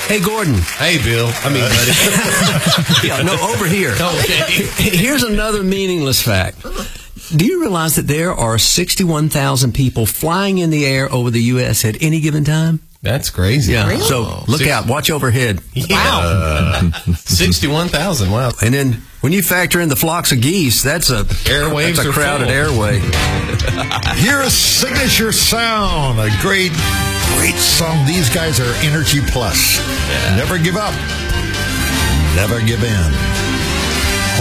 Hey, Gordon. Hey, Bill. I mean, buddy. Yeah, no, over here. Okay. Here's another meaningless fact. Do you realize that there are 61,000 people flying in the air over the U.S. at any given time? That's crazy. Yeah. Really? So look out. Watch overhead. Wow. 61,000. Wow. And then when you factor in the flocks of geese, that's a Airwaves that's a are crowded full. airway. Here's Signature Sound, a great song. These guys are Energy Plus. Never give up. Never give in.